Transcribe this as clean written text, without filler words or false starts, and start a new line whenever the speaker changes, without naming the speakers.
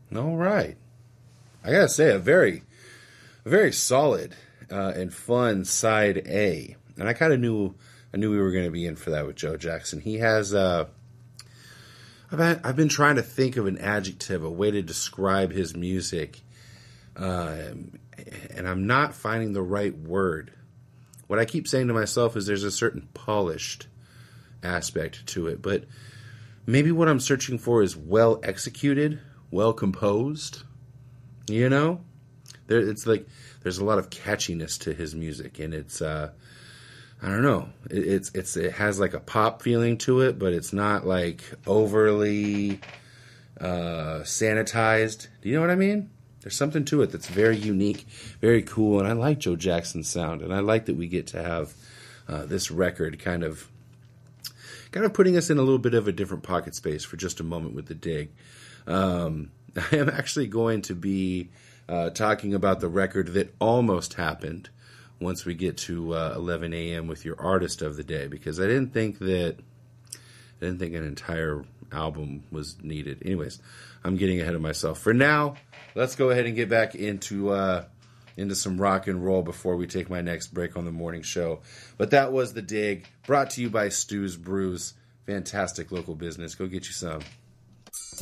All right. I gotta say, a very solid and fun side A, and I kind of I knew we were going to be in for that with Joe Jackson. He has I've been trying to think of an adjective, a way to describe his music, and I'm not finding the right word. What I keep saying to myself is there's a certain polished aspect to it, but maybe what I'm searching for is well executed, well composed. You know, it's like there's a lot of catchiness to his music, and it's I don't know, it has like a pop feeling to it, but it's not like overly sanitized. Do you know what I mean? There's something to it that's very unique, very cool, and I like Joe Jackson's sound, and I like that we get to have this record kind of putting us in a little bit of a different pocket space for just a moment with the dig. I am actually going to be talking about the record that almost happened once we get to 11 a.m. with your artist of the day, because I didn't think an entire album was needed. Anyways, I'm getting ahead of myself. For now, let's go ahead and get back into some rock and roll before we take my next break on the morning show. But that was The Dig, brought to you by Stu's Brews. Fantastic local business. Go get you some.